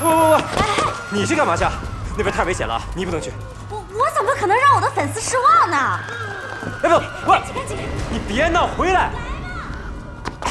你去干嘛去？那边太危险了，你不能去。 我怎么可能让我的粉丝失望呢？ 哎不， 赶紧！ 你别闹，回来！